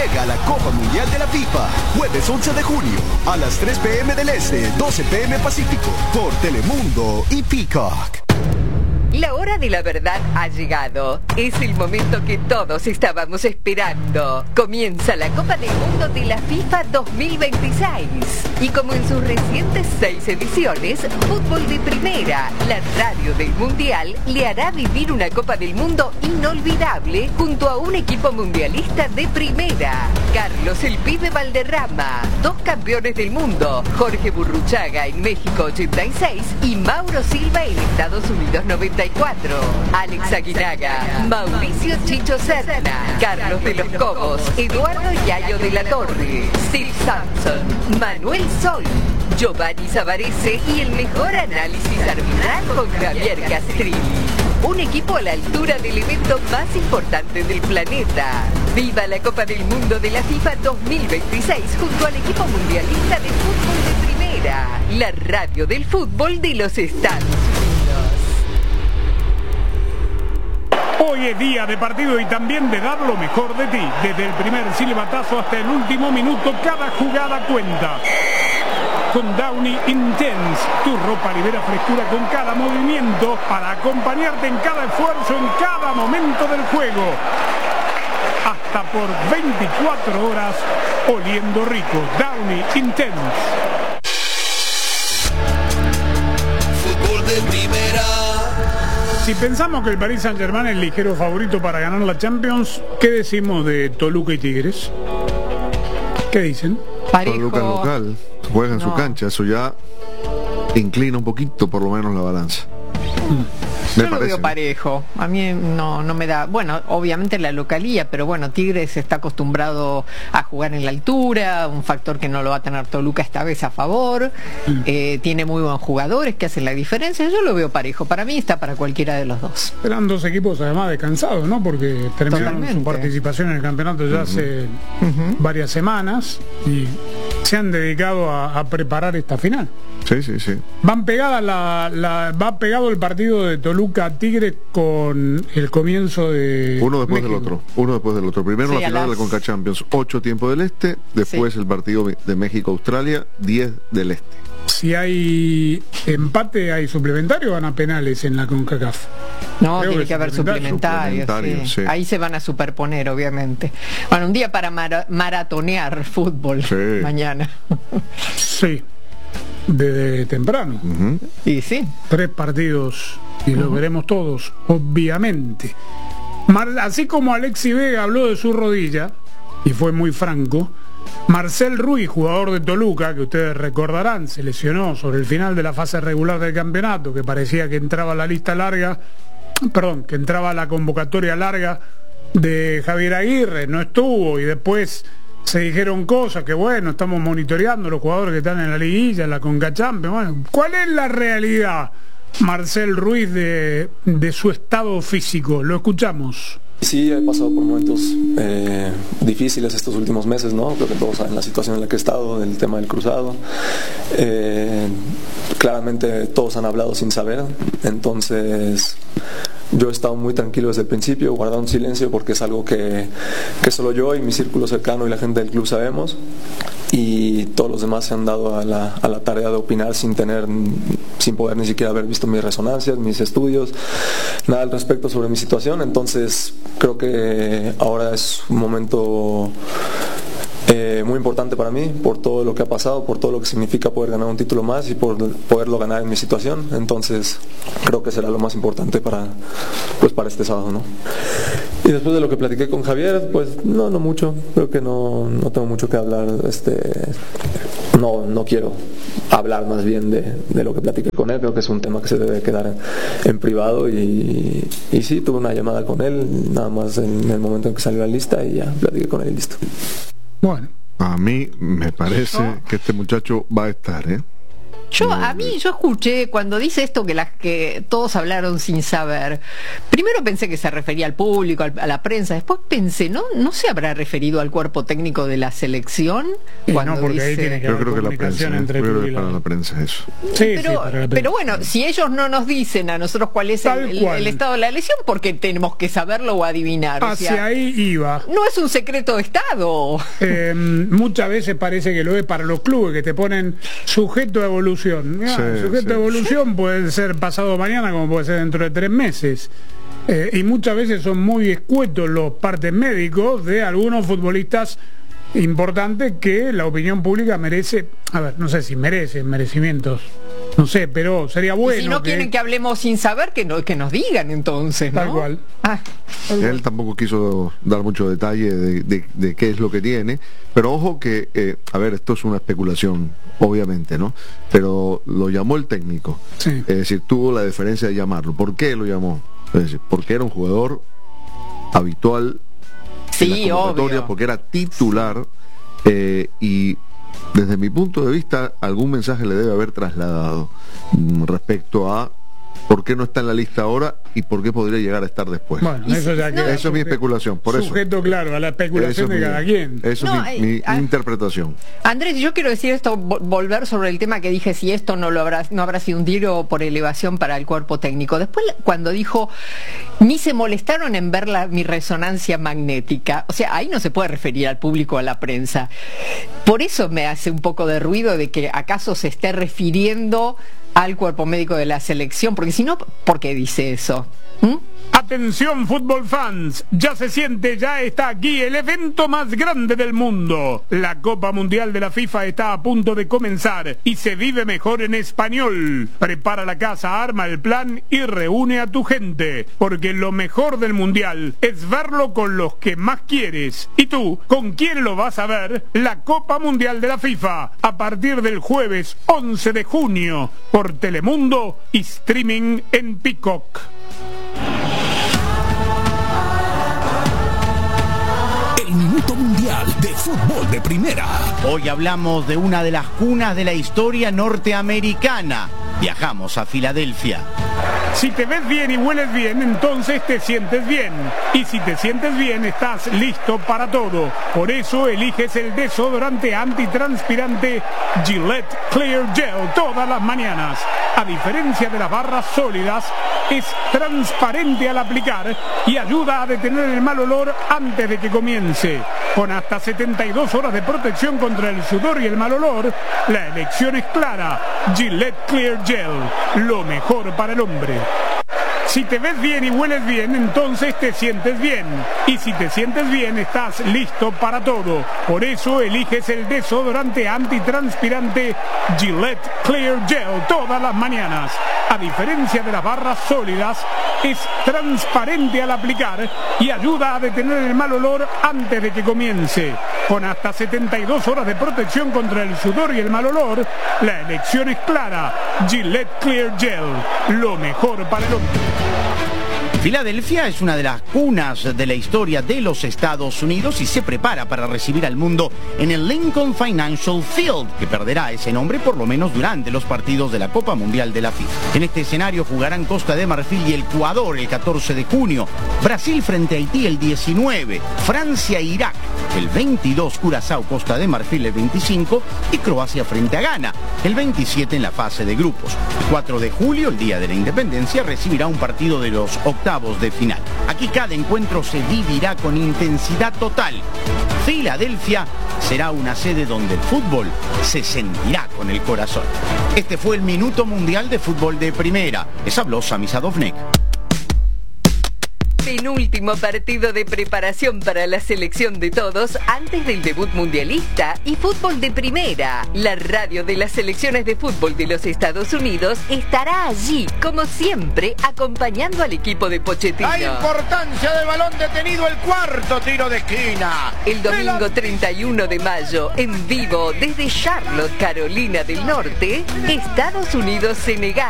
Llega la Copa Mundial de la FIFA, jueves 11 de junio, a las 3 p.m. del Este, 12 p.m. Pacífico, por Telemundo y Peacock. La hora de la verdad ha llegado. Es el momento que todos estábamos esperando. Comienza la Copa del Mundo de la FIFA 2026. Y como en sus recientes 6 ediciones, Fútbol de Primera, la radio del Mundial, le hará vivir una Copa del Mundo inolvidable junto a un equipo mundialista de primera. Carlos el Pibe Valderrama, 2 campeones del mundo, Jorge Burruchaga en México 86 y Mauro Silva en Estados Unidos 94. Alex Aguinaga, Mauricio Chicho Serna, Carlos de los Cobos, Eduardo Yayo de la Torre, Steve Sampson, Manuel Sol, Giovanni Savarese y el mejor análisis arbitral con Javier Castrilli. Un equipo a la altura del evento más importante del planeta. ¡Viva la Copa del Mundo de la FIFA 2026 junto al equipo mundialista de fútbol de primera! La radio del fútbol de los Estados Unidos. Hoy es día de partido y también de dar lo mejor de ti. Desde el primer silbatazo hasta el último minuto, cada jugada cuenta. Con Downy Intense, tu ropa libera frescura con cada movimiento para acompañarte en cada esfuerzo, en cada momento del juego. Hasta por 24 horas oliendo rico. Downy Intense. Fútbol de primera. Si pensamos que el Paris Saint-Germain es el ligero favorito para ganar la Champions, ¿qué decimos de Toluca y Tigres? ¿Qué dicen? Parejo. Toluca local, juega en su cancha, eso ya inclina un poquito por lo menos la balanza. Yo lo veo parejo, a mí no me da, bueno, obviamente la localía, pero bueno, Tigres está acostumbrado a jugar en la altura, un factor que no lo va a tener Toluca esta vez a favor, tiene muy buenos jugadores que hacen la diferencia, yo lo veo parejo, para mí está para cualquiera de los dos. Eran dos equipos además descansados, ¿no? Porque terminaron su participación en el campeonato ya hace varias semanas y se han dedicado a preparar esta final. Sí, sí, sí. Van pegadas va pegado el partido de Toluca Tigres con el comienzo de uno después México. del otro. Uno después del otro. Primero la final de la Conca Champions, 8 tiempo del Este, después el partido de México-Australia, 10 del Este. Si hay empate, hay suplementario, van a penales en la CONCACAF. No, tiene que haber suplementarios. Sí. Ahí se van a superponer, obviamente. Bueno, un día para maratonear fútbol mañana. Sí. Desde temprano. Y sí. 3 partidos y lo veremos todos, obviamente. Así como Alexi Vega habló de su rodilla y fue muy franco, Marcel Ruiz, jugador de Toluca, que ustedes recordarán, se lesionó sobre el final de la fase regular del campeonato, que parecía que entraba a la lista larga, que entraba a la convocatoria larga de Javier Aguirre, no estuvo y después se dijeron cosas que bueno, estamos monitoreando los jugadores que están en la liguilla, en la Conca Champions. Bueno, ¿cuál es la realidad, Marcel Ruiz, de su estado físico? Lo escuchamos. Sí, he pasado por momentos difíciles estos últimos meses, ¿no? Creo que todos saben la situación en la que he estado, del tema del cruzado. Claramente todos han hablado sin saber, entonces yo he estado muy tranquilo desde el principio, guardado un silencio porque es algo que solo yo y mi círculo cercano y la gente del club sabemos, y todos los demás se han dado a la tarea de opinar sin poder ni siquiera haber visto mis resonancias, mis estudios, nada al respecto sobre mi situación. Entonces creo que ahora es un momento muy importante para mí, por todo lo que ha pasado, por todo lo que significa poder ganar un título más y por poderlo ganar en mi situación. Entonces creo que será lo más importante para este sábado, ¿no? Y después de lo que platiqué con Javier, pues no mucho, creo que no tengo mucho que hablar, no quiero hablar más bien de lo que platiqué con él. Creo que es un tema que se debe quedar en privado y sí, tuve una llamada con él nada más en el momento en que salió la lista y ya platiqué con él y listo. Bueno, a mí me parece que este muchacho va a estar, Yo escuché cuando dice esto que todos hablaron sin saber. Primero pensé que se refería al público, a la prensa. Después pensé, ¿no se habrá referido al cuerpo técnico de la selección? No, porque ahí tiene que haber comunicación entre tú y la prensa eso. Sí, pero bueno, si ellos no nos dicen a nosotros cuál es el estado de la lesión, ¿por qué tenemos que saberlo o adivinar? Hacia ahí iba. No es un secreto de Estado. Muchas veces parece que lo es para los clubes, que te ponen sujeto a evolución. Sujeto a evolución puede ser pasado mañana como puede ser dentro de 3 meses. Y muchas veces son muy escuetos los partes médicos de algunos futbolistas importantes que la opinión pública merece. A ver, no sé si merecimientos. No sé, pero sería bueno. Y si no quieren que hablemos sin saber, que nos digan entonces, ¿no? Tal cual. Él tampoco quiso dar mucho detalle de qué es lo que tiene, pero ojo que, a ver, esto es una especulación, obviamente, ¿no? Pero lo llamó el técnico. Sí. Es decir, tuvo la deferencia de llamarlo. ¿Por qué lo llamó? Es decir, porque era un jugador habitual en la convocatoria, obvio, porque era titular, y desde mi punto de vista algún mensaje le debe haber trasladado respecto a por qué no está en la lista ahora y por qué podría llegar a estar después. Bueno, eso es mi especulación, por eso. Sujeto, claro, a la especulación de cada quien. Eso es mi interpretación. Andrés, yo quiero decir esto, volver sobre el tema que dije, si esto no habrá sido un tiro por elevación para el cuerpo técnico. Después, cuando dijo, ni se molestaron en ver mi resonancia magnética, o sea, ahí no se puede referir al público o a la prensa. Por eso me hace un poco de ruido de que acaso se esté refiriendo al cuerpo médico de la selección, porque si no, ¿por qué dice eso? Atención, fútbol fans, ya se siente, ya está aquí el evento más grande del mundo. La Copa Mundial de la FIFA está a punto de comenzar y se vive mejor en español. Prepara la casa, arma el plan y reúne a tu gente, porque lo mejor del Mundial es verlo con los que más quieres. ¿Y tú, con quién lo vas a ver? La Copa Mundial de la FIFA, a partir del jueves 11 de junio, por Telemundo y streaming en Peacock. Minuto Mundial de Fútbol de Primera. Hoy hablamos de una de las cunas de la historia norteamericana. Viajamos a Filadelfia. Si te ves bien y hueles bien, entonces te sientes bien. Y si te sientes bien, estás listo para todo. Por eso eliges el desodorante antitranspirante Gillette Clear Gel todas las mañanas. A diferencia de las barras sólidas, es transparente al aplicar y ayuda a detener el mal olor antes de que comience. Con hasta 72 horas de protección contra el sudor y el mal olor, la elección es clara. Gillette Clear Gel, lo mejor para el hombre. Si te ves bien y hueles bien, entonces te sientes bien. Y si te sientes bien, estás listo para todo. Por eso eliges el desodorante antitranspirante Gillette Clear Gel todas las mañanas. A diferencia de las barras sólidas, es transparente al aplicar y ayuda a detener el mal olor antes de que comience. Con hasta 72 horas de protección contra el sudor y el mal olor, la elección es clara. Gillette Clear Gel, lo mejor para el hombre. Filadelfia es una de las cunas de la historia de los Estados Unidos y se prepara para recibir al mundo en el Lincoln Financial Field, que perderá ese nombre por lo menos durante los partidos de la Copa Mundial de la FIFA. En este escenario jugarán Costa de Marfil y el Ecuador el 14 de junio, Brasil frente a Haití el 19, Francia e Irak el 22, Curazao, Costa de Marfil el 25 y Croacia frente a Ghana el 27 en la fase de grupos. El 4 de julio, el Día de la Independencia, recibirá un partido de los octavos de final. Aquí cada encuentro se vivirá con intensidad total. Filadelfia será una sede donde el fútbol se sentirá con el corazón. Este fue el Minuto Mundial de Fútbol de Primera. Les habló Sami Sadovnik. Penúltimo partido de preparación para la selección de todos antes del debut mundialista y Fútbol de Primera. La radio de las selecciones de fútbol de los Estados Unidos estará allí, como siempre, acompañando al equipo de Pochettino. La importancia del balón detenido, el cuarto tiro de esquina. El domingo 31 de mayo, en vivo desde Charlotte, Carolina del Norte, Estados Unidos-Senegal.